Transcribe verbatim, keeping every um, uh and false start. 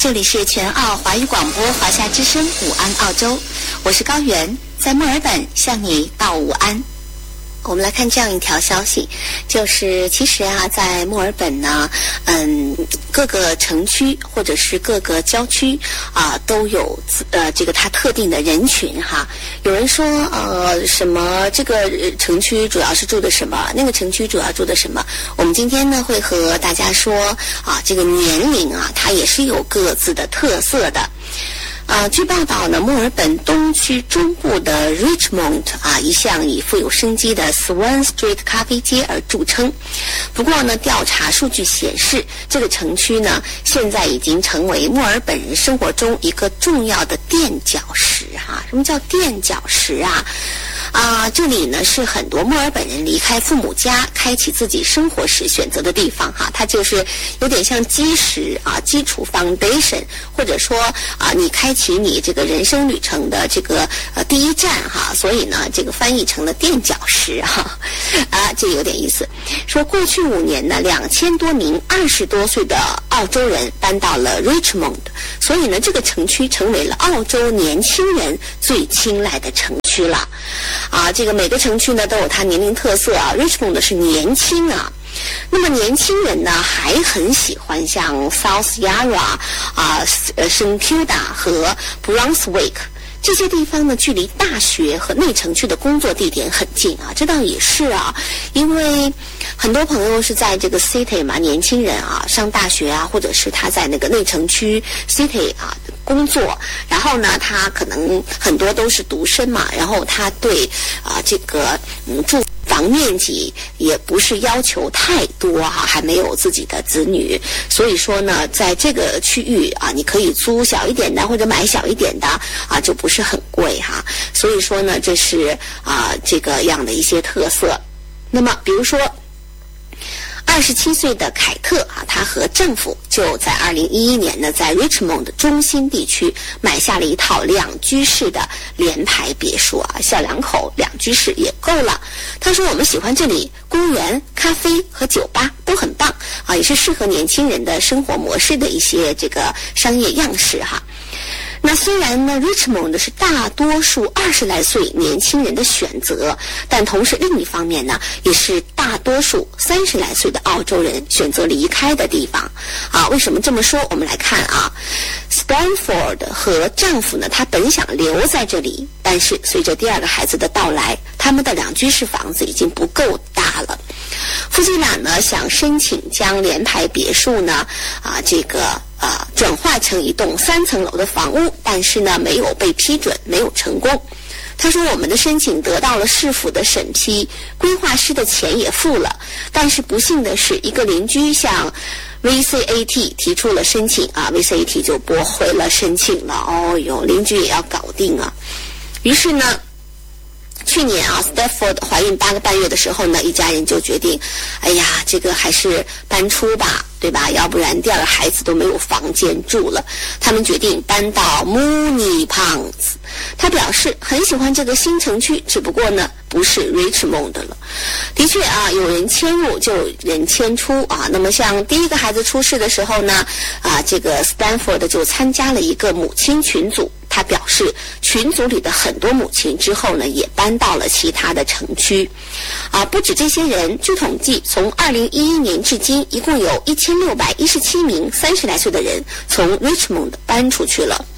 这里是全澳华语广播华夏之声午安澳洲，我是高原，在墨尔本向你道午安。我们来看这样一条消息，就是其实啊，在墨尔本呢，嗯，各个城区或者是各个郊区啊，都有呃这个它特定的人群哈。有人说呃什么这个城区主要是住的什么，那个城区主要住的什么。我们今天呢会和大家说啊，这个年龄啊，它也是有各自的特色的。啊，据报道呢，墨尔本东区中部的 Richmond 啊，一向以富有生机的 Swan Street 咖啡街而著称。不过呢，调查数据显示，这个城区呢，现在已经成为墨尔本人生活中一个重要的垫脚石哈、啊。什么叫垫脚石啊？啊，这里呢是很多墨尔本人离开父母家，开启自己生活时选择的地方哈。它就是有点像基石啊，基础 foundation， 或者说啊，你开启你这个人生旅程的这个呃第一站哈。所以呢，这个翻译成了垫脚石哈，啊，这有点意思。说过去五年呢，两千多名二十多岁的澳洲人搬到了 Richmond， 所以呢，这个城区成为了澳洲年轻人最青睐的城区了。啊，这个每个城区呢都有它年龄特色啊 ，Richmond 是年轻啊。那么年轻人呢还很喜欢像 South Yarra 啊、呃、圣 Kilda 和 Brunswick。这些地方呢，距离大学和内城区的工作地点很近啊，这倒也是啊，因为很多朋友是在这个 city 嘛，年轻人啊上大学啊，或者是他在那个内城区 city 啊工作，然后呢，他可能很多都是独生嘛，然后他对啊这个嗯住房面积也不是要求太多哈、啊，还没有自己的子女，所以说呢，在这个区域啊，你可以租小一点的或者买小一点的啊，就不是很贵哈、啊。所以说呢，这是啊这个样的一些特色。那么，比如说。二十七岁的凯特啊，她和丈夫就在二零一一年呢，在 Richmond 中心地区买下了一套两居室的联排别墅啊，小两口两居室也够了。她说我们喜欢这里，公园、咖啡和酒吧都很棒啊，也是适合年轻人的生活模式的一些这个商业样式哈。那虽然呢 Richmond 是大多数二十来岁年轻人的选择，但同时另一方面呢，也是大多数三十来岁的澳洲人选择离开的地方啊。为什么这么说？我们来看啊 Stanford 和丈夫呢，他本想留在这里，但是随着第二个孩子的到来，他们的两居室房子已经不够大了。夫妻俩呢想申请将联排别墅呢啊这个啊转化成一栋三层楼的房屋，但是呢没有被批准，没有成功。他说我们的申请得到了市府的审批，规划师的钱也付了，但是不幸的是，一个邻居向 V C A T 提出了申请啊 ，V C A T 就驳回了申请了。哦哟，邻居也要搞定啊。于是呢。去年啊 ，Stafford 怀孕八个半月的时候呢，一家人就决定，哎呀，这个还是搬出吧，对吧？要不然第二个孩子都没有房间住了。他们决定搬到 Moonee Ponds。他表示很喜欢这个新城区，只不过呢，不是 Richmond 了。的确啊，有人迁入就有人迁出啊。那么像第一个孩子出世的时候呢，啊，这个 Stanford 就参加了一个母亲群组。他表示，群组里的很多母亲之后呢，也搬到了其他的城区。啊，不止这些人，据统计，从二零一一年至今，一共有一千六百一十七名三十来岁的人从 Richmond 搬出去了。